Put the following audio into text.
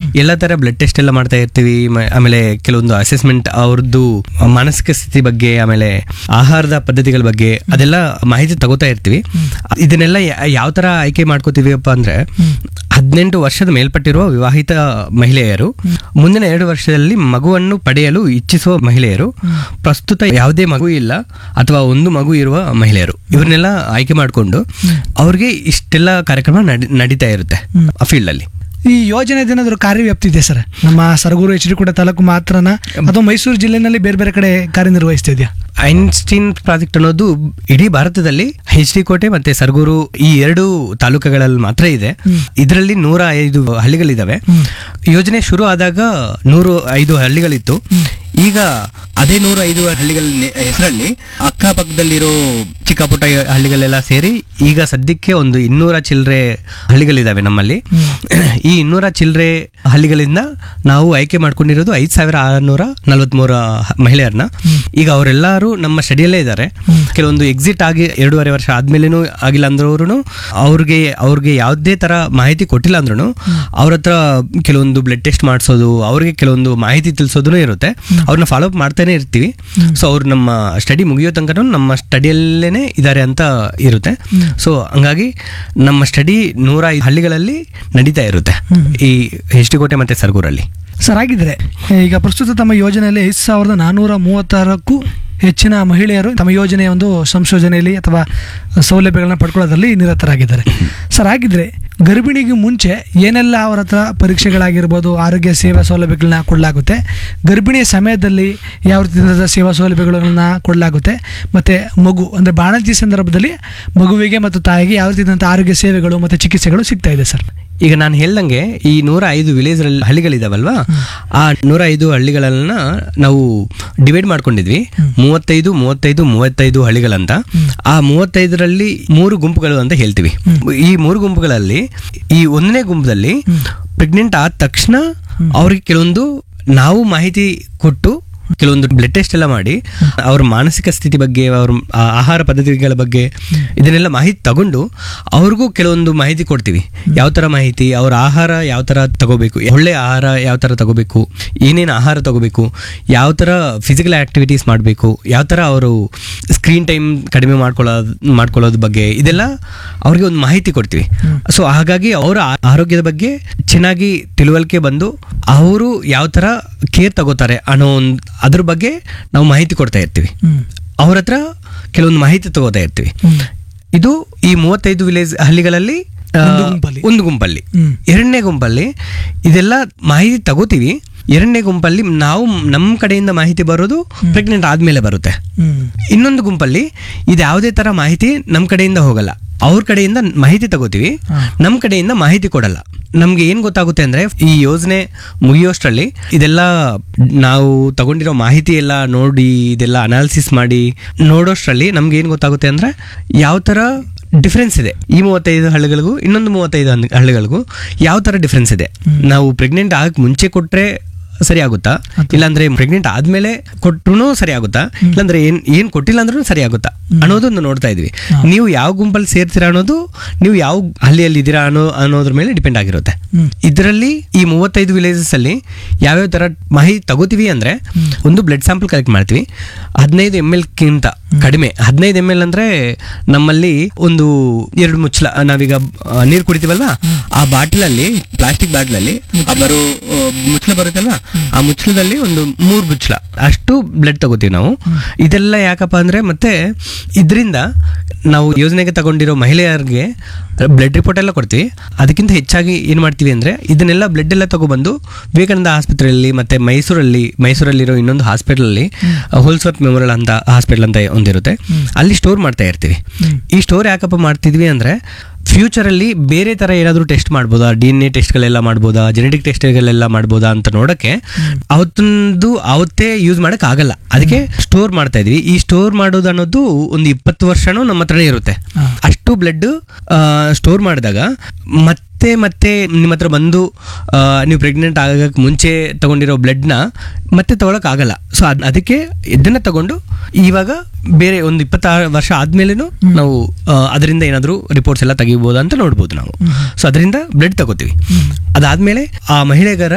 ಎಲ್ಲ ತರ blood test ಎಲ್ಲ ಮಾಡ್ತಾ ಇರ್ತೀವಿ. ಆಮೇಲೆ ಕೆಲವೊಂದು ಅಸೆಸ್ಮೆಂಟ್ ಅವ್ರದ್ದು ಮಾನಸಿಕ ಸ್ಥಿತಿ ಬಗ್ಗೆ, ಆಮೇಲೆ ಆಹಾರದ ಪದ್ಧತಿಗಳ ಬಗ್ಗೆ ಅದೆಲ್ಲ ಮಾಹಿತಿ ತಗೋತಾ ಇರ್ತೀವಿ. ಇದನ್ನೆಲ್ಲ ಯಾವ ತರ ಆಯ್ಕೆ ಮಾಡ್ಕೋತೀವಿಪ್ಪ ಅಂದ್ರೆ 18 ವರ್ಷದ ಮೇಲ್ಪಟ್ಟಿರುವ ವಿವಾಹಿತ ಮಹಿಳೆಯರು, ಮುಂದಿನ 2 ವರ್ಷದಲ್ಲಿ ಮಗುವನ್ನು ಪಡೆಯಲು ಇಚ್ಛಿಸುವ ಮಹಿಳೆಯರು, ಪ್ರಸ್ತುತ ಯಾವುದೇ ಮಗು ಇಲ್ಲ ಅಥವಾ ಒಂದು ಮಗು ಇರುವ ಮಹಿಳೆಯರು, ಇವ್ರನ್ನೆಲ್ಲ ಆಯ್ಕೆ ಮಾಡಿಕೊಂಡು ಅವ್ರಿಗೆ ಇಷ್ಟೆಲ್ಲ ಕಾರ್ಯಕ್ರಮ ನಡೀತಾ ಇರುತ್ತೆ ಆ ಫೀಲ್ಡ್ ಅಲ್ಲಿ. ಈ ಯೋಜನೆ ಏನಾದರೂ ಕಾರ್ಯವ್ಯಾಪ್ತಿ ಇದೆ ಸರ್? ನಮ್ಮ ಸರಗೂರು HD ತಾಲೂಕು ಮಾತ್ರನಾ ಅಥವಾ ಮೈಸೂರು ಜಿಲ್ಲೆನಲ್ಲಿ ಬೇರೆ ಬೇರೆ ಕಡೆ ಕಾರ್ಯನಿರ್ವಹಿಸ್ತಾ ಇದೆಯಾ? ಐನ್ಸ್ಟೀನ್ ಪ್ರಾಜೆಕ್ಟ್ ಅನ್ನೋದು ಇಡೀ ಭಾರತದಲ್ಲಿ HD ಕೋಟೆ ಮತ್ತೆ ಸರಗೂರು ಈ 2 ತಾಲೂಕುಗಳಲ್ಲಿ ಮಾತ್ರ ಇದೆ. ಇದರಲ್ಲಿ 105 ಹಳ್ಳಿಗಳಿದಾವೆ. ಯೋಜನೆ ಶುರು ಆದಾಗ 105 ಹಳ್ಳಿಗಳಿತ್ತು. ಈಗ ಅದೇ 105 ಹಳ್ಳಿಗಳ ಹೆಸರಲ್ಲಿ ಅಕ್ಕಪಕ್ಕದಲ್ಲಿರೋ ಚಿಕ್ಕ ಪುಟ್ಟ ಹಳ್ಳಿಗಳೆಲ್ಲ ಸೇರಿ ಈಗ ಸದ್ಯಕ್ಕೆ ಒಂದು 200 ಚಿಲ್ಲರೆ ಹಳ್ಳಿಗಳಿದಾವೆ ನಮ್ಮಲ್ಲಿ. ಈ 200 ಚಿಲ್ಲರೆ ಹಳ್ಳಿಗಳಿಂದ ನಾವು ಆಯ್ಕೆ ಮಾಡ್ಕೊಂಡಿರೋದು 5643 ಮಹಿಳೆಯರನ್ನ. ಈಗ ಅವರೆಲ್ಲರೂ ನಮ್ಮ ಸ್ಟಡಿಯಲ್ಲೇ ಇದ್ದಾರೆ. ಕೆಲವೊಂದು ಎಕ್ಸಿಟ್ ಆಗಿ 2.5 ವರ್ಷ ಆದ್ಮೇಲೆನೂ ಆಗಿಲ್ಲ ಅಂದ್ರೂ ಅವ್ರಿಗೆ ಯಾವುದೇ ತರ ಮಾಹಿತಿ ಕೊಟ್ಟಿಲ್ಲ ಅಂದ್ರೂ ಅವ್ರ ಹತ್ರ ಕೆಲವೊಂದು ಬ್ಲಡ್ ಟೆಸ್ಟ್ ಮಾಡಿಸೋದು, ಅವ್ರಿಗೆ ಕೆಲವೊಂದು ಮಾಹಿತಿ ತಿಳಿಸೋದೂ ಇರುತ್ತೆ. ಅವ್ರನ್ನ ಫಾಲೋ ಅಪ್ ಮಾಡ್ತಾನೆ ಇರ್ತೀವಿ. ಸೊ ಅವ್ರು ನಮ್ಮ ಸ್ಟಡಿ ಮುಗಿಯೋ ತನಕ ನಮ್ಮ ಸ್ಟಡಿಯಲ್ಲೇನೆ ಇದ್ದಾರೆ ಅಂತ ಇರುತ್ತೆ. ಸೊ ಹಂಗಾಗಿ ನಮ್ಮ ಸ್ಟಡಿ 105 ಹಳ್ಳಿಗಳಲ್ಲಿ ನಡೀತಾ ಇರುತ್ತೆ ಈ HD ಕೋಟೆ ಮತ್ತೆ ಸರಗೂರಲ್ಲಿ. ಸರ್, ಆಗಿದ್ರೆ ಈಗ ಪ್ರಸ್ತುತ ತಮ್ಮ ಯೋಜನೆಯಲ್ಲಿ 5436ಕ್ಕೂ ಹೆಚ್ಚಿನ ಮಹಿಳೆಯರು ತಮ್ಮ ಯೋಜನೆಯ ಒಂದು ಸಂಶೋಧನೆಯಲ್ಲಿ ಅಥವಾ ಸೌಲಭ್ಯಗಳನ್ನ ಪಡ್ಕೊಳ್ಳೋದ್ರಲ್ಲಿ ನಿರತರಾಗಿದ್ದಾರೆ. ಸರ್, ಆಗಿದ್ರೆ ಗರ್ಭಿಣಿಗೆ ಮುಂಚೆ ಏನೆಲ್ಲ ಅವರ ಹತ್ರ ಪರೀಕ್ಷೆಗಳಾಗಿರ್ಬೋದು, ಆರೋಗ್ಯ ಸೇವಾ ಸೌಲಭ್ಯಗಳನ್ನ ಕೊಡಲಾಗುತ್ತೆ, ಗರ್ಭಿಣಿಯ ಸಮಯದಲ್ಲಿ ಯಾವ ರೀತಿಯಾದ ಸೇವಾ ಸೌಲಭ್ಯಗಳನ್ನ ಕೊಡಲಾಗುತ್ತೆ, ಮತ್ತು ಮಗು ಅಂದರೆ ಬಾಣಂತಿ ಸಂದರ್ಭದಲ್ಲಿ ಮಗುವಿಗೆ ಮತ್ತು ತಾಯಿಗೆ ಯಾವ ರೀತಿಯಾದಂಥ ಆರೋಗ್ಯ ಸೇವೆಗಳು ಮತ್ತು ಚಿಕಿತ್ಸೆಗಳು ಸಿಗ್ತಾ ಇದೆ ಸರ್? ಈಗ ನಾನು ಹೇಳ್ದಂಗೆ ಈ 105 ವಿಲೇಜ್ ಹಳ್ಳಿಗಳಿದಾವಲ್ವಾ, ಆ 105 ಹಳ್ಳಿಗಳನ್ನ ನಾವು ಡಿವೈಡ್ ಮಾಡ್ಕೊಂಡಿದ್ವಿ 35 ಹಳ್ಳಿಗಳಂತ. ಆ 35ರಲ್ಲಿ 3 ಗುಂಪುಗಳು ಅಂತ ಹೇಳ್ತೀವಿ. ಈ 3 ಗುಂಪುಗಳಲ್ಲಿ ಈ 1ನೇ ಗುಂಪದಲ್ಲಿ ಪ್ರೆಗ್ನೆಂಟ್ ಆದ ತಕ್ಷಣ ಅವ್ರಿಗೆ ಕೆಲವೊಂದು ನಾವು ಮಾಹಿತಿ ಕೊಟ್ಟು ಕೆಲವೊಂದು ಬ್ಲಡ್ ಟೆಸ್ಟ್ ಎಲ್ಲ ಮಾಡಿ ಅವ್ರ ಮಾನಸಿಕ ಸ್ಥಿತಿ ಬಗ್ಗೆ, ಅವ್ರ ಆಹಾರ ಪದ್ಧತಿಗಳ ಬಗ್ಗೆ ಇದನ್ನೆಲ್ಲ ಮಾಹಿತಿ ತಗೊಂಡು ಅವ್ರಿಗೂ ಕೆಲವೊಂದು ಮಾಹಿತಿ ಕೊಡ್ತೀವಿ. ಯಾವ ಥರ ಮಾಹಿತಿ, ಅವ್ರ ಆಹಾರ ಯಾವ ಥರ ತಗೋಬೇಕು, ಒಳ್ಳೆ ಆಹಾರ ಯಾವ ಥರ ತಗೋಬೇಕು, ಏನೇನು ಆಹಾರ ತಗೋಬೇಕು, ಯಾವ ಥರ ಫಿಸಿಕಲ್ ಆ್ಯಕ್ಟಿವಿಟೀಸ್ ಮಾಡಬೇಕು, ಯಾವ ಥರ ಅವರು ಸ್ಕ್ರೀನ್ ಟೈಮ್ ಕಡಿಮೆ ಮಾಡ್ಕೊಳ್ಳೋದ್ರ ಬಗ್ಗೆ ಇದೆಲ್ಲ ಅವ್ರಿಗೆ ಒಂದು ಮಾಹಿತಿ ಕೊಡ್ತೀವಿ. ಸೊ ಹಾಗಾಗಿ ಅವರ ಆರೋಗ್ಯದ ಬಗ್ಗೆ ಚೆನ್ನಾಗಿ ತಿಳುವಳಿಕೆ ಬಂದು ಅವರು ಯಾವ ಥರ ಕೇರ್ ತಗೋತಾರೆ ಅನ್ನೋ ಅದ್ರ ಬಗ್ಗೆ ನಾವು ಮಾಹಿತಿ ಕೊಡ್ತಾ ಇರ್ತೀವಿ. ಅವ್ರ ಹತ್ರ ಕೆಲವೊಂದು ಮಾಹಿತಿ ತಗೋತಾ ಇರ್ತೀವಿ. ಇದು ಈ 35 ವಿಲೇಜ್ ಹಳ್ಳಿಗಳಲ್ಲಿ ಒಂದು ಗುಂಪಲ್ಲಿ. 2ನೇ ಗುಂಪಲ್ಲಿ ಇದೆಲ್ಲ ಮಾಹಿತಿ ತಗೋತೀವಿ. 2ನೇ ಗುಂಪಲ್ಲಿ ನಾವು ನಮ್ಮ ಕಡೆಯಿಂದ ಮಾಹಿತಿ ಬರೋದು ಪ್ರೆಗ್ನೆಂಟ್ ಆದ್ಮೇಲೆ ಬರುತ್ತೆ. ಇನ್ನೊಂದು ಗುಂಪಲ್ಲಿ ಇದು ಯಾವುದೇ ತರ ಮಾಹಿತಿ ನಮ್ಮ ಕಡೆಯಿಂದ ಹೋಗಲ್ಲ, ಅವ್ರ ಕಡೆಯಿಂದ ಮಾಹಿತಿ ತಗೋತೀವಿ, ನಮ್ಮ ಕಡೆಯಿಂದ ಮಾಹಿತಿ ಕೊಡಲ್ಲ. ನಮ್ಗೆ ಏನ್ ಗೊತ್ತಾಗುತ್ತೆ ಅಂದ್ರೆ ಈ ಯೋಜನೆ ಮುಗಿಯೋಷ್ಟರಲ್ಲಿ ಇದೆಲ್ಲ ನಾವು ತಗೊಂಡಿರೋ ಮಾಹಿತಿ ಎಲ್ಲ ನೋಡಿ ಇದೆಲ್ಲ ಅನಾಲಿಸಿಸ್ ಮಾಡಿ ನೋಡೋಷ್ಟರಲ್ಲಿ ನಮ್ಗೆ ಏನ್ ಗೊತ್ತಾಗುತ್ತೆ ಅಂದ್ರೆ ಯಾವ ತರ ಡಿಫ್ರೆನ್ಸ್ ಇದೆ ಈ 35 ಹಳ್ಳಿಗಳಿಗೂ ಇನ್ನೊಂದು 35 ಹಳ್ಳಿಗಳಿಗೂ ಯಾವ ತರ ಡಿಫ್ರೆನ್ಸ್ ಇದೆ. ನಾವು ಪ್ರೆಗ್ನೆಂಟ್ ಆಗಕ್ಕೆ ಮುಂಚೆ ಕೊಟ್ರೆ ಸರಿ ಆಗುತ್ತಾ, ಇಲ್ಲಾಂದ್ರೆ ಪ್ರೆಗ್ನೆಂಟ್ ಆದ್ಮೇಲೆ ಕೊಟ್ಟರು ಸರಿ ಆಗುತ್ತಾ, ಇಲ್ಲಾಂದ್ರೆ ಏನ್ ಕೊಟ್ಟಿಲ್ಲ ಅಂದ್ರೂ ಸರಿ ಆಗುತ್ತಾ ಅನ್ನೋದನ್ನು ನೋಡ್ತಾ ಇದ್ವಿ. ನೀವು ಯಾವ ಗುಂಪಲ್ಲಿ ಸೇರ್ತೀರಾ ಅನ್ನೋದು, ನೀವು ಯಾವ ಹಳ್ಳಿಯಲ್ಲಿ ಇದ್ದೀರಾ ಅನ್ನೋದ್ರ ಮೇಲೆ ಡಿಪೆಂಡ್ ಆಗಿರುತ್ತೆ. ಇದರಲ್ಲಿ ಈ 35 ವಿಲೇಜಸ್ ಅಲ್ಲಿ ಯಾವ್ಯಾವ ತರ ಮಾಹಿತಿ ತಗೋತೀವಿ ಅಂದ್ರೆ, ಒಂದು ಬ್ಲಡ್ ಸ್ಯಾಂಪಲ್ ಕಲೆಕ್ಟ್ ಮಾಡ್ತೀವಿ 15 ml ಗಿಂತ ಕಡಿಮೆ. 15 ml ಅಂದ್ರೆ ನಮ್ಮಲ್ಲಿ ಒಂದು 2 ಮುಚ್ಚಳ, ನಾವೀಗ ನೀರು ಕುಡಿತೀವಲ್ವಾ ಆ ಬಾಟಲಲ್ಲಿ, ಪ್ಲಾಸ್ಟಿಕ್ ಬಾಟಲಲ್ಲಿ ಬರೋ ಮುಚ್ಚಳ ಬರುತ್ತಲ್ವಾ, ಆ ಮುಚ್ಚಳದಲ್ಲಿ ಒಂದು 3 ಮುಚ್ಚಳ ಅಷ್ಟು ಬ್ಲಡ್ ತಗೋತೀವಿ ನಾವು. ಇದೆಲ್ಲ ಯಾಕಪ್ಪ ಅಂದ್ರೆ ಮತ್ತೆ ಇದರಿಂದ ನಾವು ಯೋಜನೆಗೆ ತಗೊಂಡಿರೋ ಮಹಿಳೆಯರಿಗೆ ಬ್ಲಡ್ ರಿಪೋರ್ಟ್ ಎಲ್ಲ ಕೊಡ್ತೀವಿ. ಅದಕ್ಕಿಂತ ಹೆಚ್ಚಾಗಿ ಏನ್ ಮಾಡ್ತೀವಿ ಅಂದ್ರೆ ಇದನ್ನೆಲ್ಲ ಬ್ಲಡ್ ಎಲ್ಲ ತಗೊಬಂದು ವಿವೇಕಾನಂದ ಆಸ್ಪತ್ರೆಯಲ್ಲಿ ಮತ್ತೆ ಮೈಸೂರಲ್ಲಿರೋ ಇನ್ನೊಂದು ಹಾಸ್ಪಿಟಲ್ ಅಲ್ಲಿ ಹೋಲ್ಸ್ವರ್ತ್ ಮೆಮೋರಿಯಲ್ ಅಂತ ಹಾಸ್ಪಿಟಲ್ ಅಂತ ಒಂದಿರುತ್ತೆ, ಅಲ್ಲಿ ಸ್ಟೋರ್ ಮಾಡ್ತಾ ಇರ್ತೀವಿ. ಈ ಸ್ಟೋರ್ ಯಾಕಪ್ಪ ಮಾಡ್ತಿದ್ವಿ ಅಂದ್ರೆ ಫ್ಯೂಚರ್ ಅಲ್ಲಿ ಬೇರೆ ತರ ಏನಾದ್ರು ಟೆಸ್ಟ್ ಮಾಡ್ಬೋದಾ, DNA ಟೆಸ್ಟ್ಗಳೆಲ್ಲ ಮಾಡ್ಬೋದಾ, ಜೆನೆಟಿಕ್ ಟೆಸ್ಟ್ಗಳೆಲ್ಲ ಮಾಡ್ಬೋದಾ ಅಂತ ನೋಡಕ್ಕೆ ಅವತ್ತೇ ಯೂಸ್ ಮಾಡಕ್ ಆಗಲ್ಲ. ಅದಕ್ಕೆ ಸ್ಟೋರ್ ಮಾಡ್ತಾ ಇದ್ವಿ. ಈ ಸ್ಟೋರ್ ಮಾಡೋದು ಅನ್ನೋದು ಒಂದು 20 ವರ್ಷನೂ ನಮ್ಮ ಹತ್ರನೇ ಇರುತ್ತೆ. ಅಷ್ಟು ಬ್ಲಡ್ ಸ್ಟೋರ್ ಮಾಡಿದಾಗ ಮತ್ತೆ ನಿಮ್ಮ ಹತ್ರ ಬಂದು ನೀವು ಪ್ರೆಗ್ನೆಂಟ್ ಆಗಕ್ಕೆ ಮುಂಚೆ ತಗೊಂಡಿರೋ ಬ್ಲಡ್ನ ಮತ್ತೆ ತಗೊಳಕ್ ಆಗಲ್ಲ. ಸೊ ಅದಕ್ಕೆ ಇದನ್ನ ತಗೊಂಡು ಇವಾಗ ಬೇರೆ ಒಂದು 26 ವರ್ಷ ಆದ್ಮೇಲೆನೂ ನಾವು ಅದರಿಂದ ಏನಾದ್ರು ರಿಪೋರ್ಟ್ಸ್ ಎಲ್ಲ ತೆಗಿಬೋದಾ ಅಂತ ನೋಡ್ಬೋದು ನಾವು. ಸೊ ಅದರಿಂದ ಬ್ಲಡ್ ತಗೋತೀವಿ. ಅದಾದ್ಮೇಲೆ ಆ ಮಹಿಳೆಗರ